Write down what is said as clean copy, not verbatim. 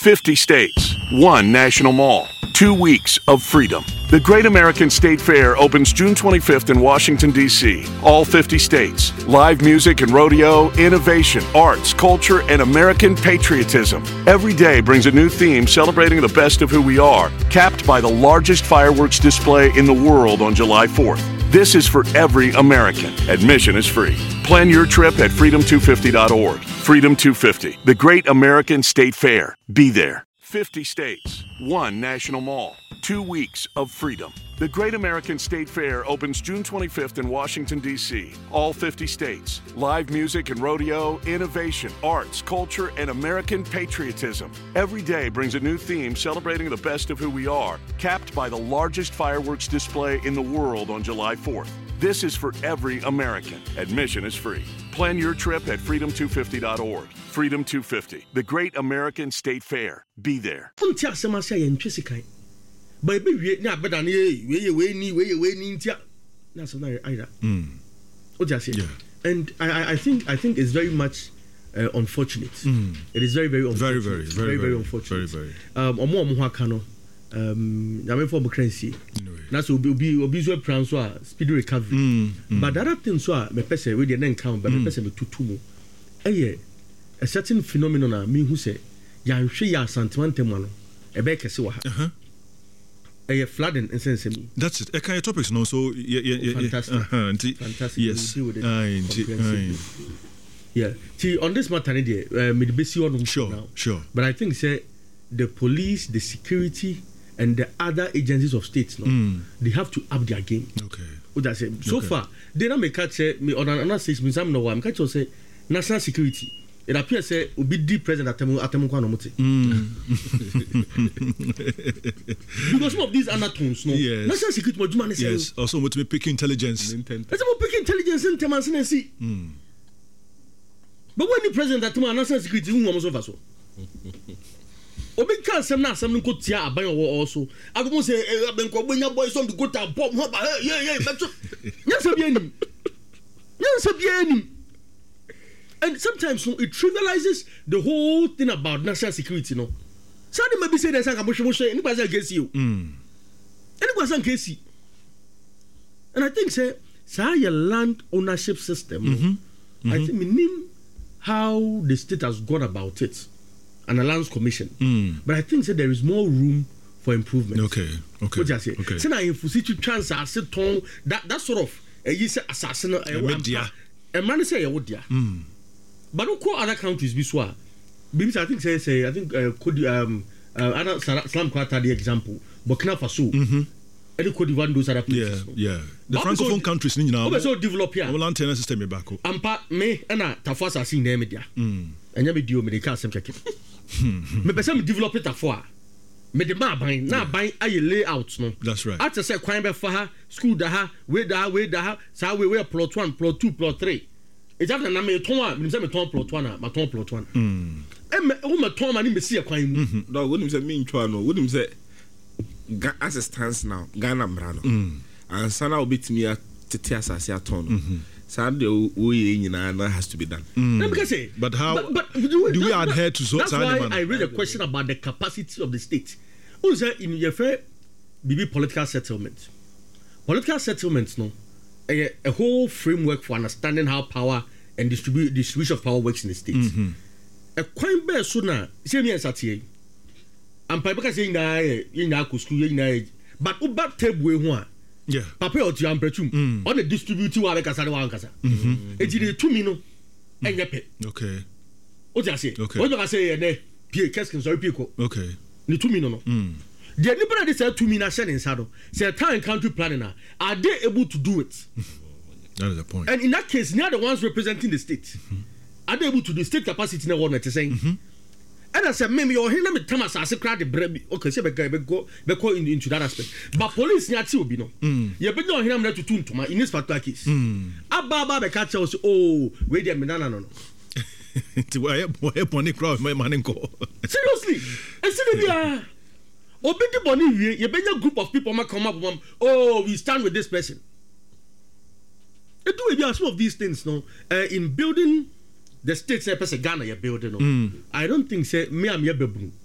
50 states, 1 national mall, 2 weeks of freedom. The Great American State Fair opens June 25th in Washington, D.C. All 50 states. Live music and rodeo, innovation, arts, culture, and American patriotism. Every day brings a new theme celebrating the best of who we are, capped by the largest fireworks display in the world on July 4th. This is for every American. Admission is free. Plan your trip at freedom250.org. Freedom 250, the Great American State Fair. Be there. 50 states, 1 national mall, 2 weeks of freedom. The Great American State Fair opens June 25th in Washington, D.C. All 50 states. Live music and rodeo, innovation, arts, culture, and American patriotism. Every day brings a new theme celebrating the best of who we are, capped by the largest fireworks display in the world on July 4th. This is for every American. Admission is free. Plan your trip at freedom250.org. Freedom 250, the Great American State Fair. Be there. And I think it's very much unfortunate. It is very, very unfortunate. Very unfortunate. I'm for democracy. That's will be so speedy recovery. But the other thing so me person we dey count, but me person me tutu mu. A certain phenomenon me who say yanhwe ya sentiment mo no e be kese wa ha. Flooding in sense me. That's it. Kind of topics no so fantastic. Fantastic. Yes. Yeah. See on this matter me the base on now. Sure. But I think say the police, the security and the other agencies of states, they have to up their game. Okay. What I say? So far, they don't make catch me on another stage. Me some no I'm catch say national security. It appears say be the president atemu kwa no muti. Because some of these undertones, no. Yes. National security mo juma say. Yes. Also, what me pick intelligence. That's about pick intelligence in terms and see. But when the president atemu national security, who almost over so. Obi can some na some go tia aban also. I go say aban ko gbenya boys some go ta bomb ho ba but nyansa bia nim. And sometimes it trivializes the whole thing about national security, no. So they maybe say there's some motion anybody against you. Anybody against you. And I think say your land ownership system, I think we name how the state has gone about it. And a lands commission. But I think that there is more room for improvement. Okay. What I say? So now if we see chance I sit on that sort of you say assassin a man say would ya. But no call other countries be so. Because I think say I think could other Islam Qatar the example Burkina Faso. Any could one those other places. Yeah. The francophone countries ni now. So develop here. Our antenna system be back. Ampa me na tafasa see na media. Enya me dio me dey sem keke. Me pese me develop it afo. Me de ma ban na ban aye layout no. That's right. At say kwan be fa ha, school da ha, we da ha, sa we plot 1, plot 2, plot 3. It's after na me ton a, me say me ton plot 1 a, ma ton plot 1. Me ton ma ni me see kwan mu. No, wouldn't say me ntwa no, wouldn't say as it stands now, Ghana brano. And sana obitimi a tete asase aton. Sunday has to be done. But how do we adhere to so? That's why I raised a question about the capacity of the state. Who say in your fair BB political settlement? Political settlements, no, a whole framework for understanding how power and distribution of power works in the state. A quite bear sooner. See me as at here. And Papa saying that school, but about table one. Yeah. Papa or Tiam Pretum on the distributive wa kasa wa kasa. Eti de 2 mino enyepe. Okay. O ja say. Okay. O ja say ne pie keskin so pie ko. Okay. Ni 2 mino no. The anybody dey say 2 mino share inside do. Say town and country planning are they able to do it? That is the point. And in that case, they are the ones representing the state. Are they able to do state capacity na what saying? And I said, maybe you're here, me Thomas, I said, crowd the bread. Okay, say, go into that aspect. But police, you have be no. You be no here, I'm to tune to my in this particular case. Ababa, the catcher was, oh, wait a minute, no. Why, pony crowd, my man and call. Seriously, and see, Obedi Boni, you be a group of people might come up with oh, we stand with this person. It do be some of these things, no, in building. The state say person Ghana you building. I don't think say me am here bebu.